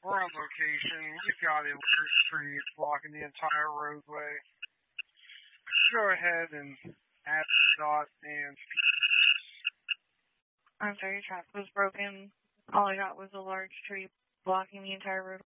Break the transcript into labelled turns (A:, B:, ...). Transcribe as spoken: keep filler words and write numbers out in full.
A: We're on location. We've got a large tree blocking the entire roadway. Go ahead and add dot and.
B: I'm sorry, your trap was broken. All I got was a large tree blocking the entire road.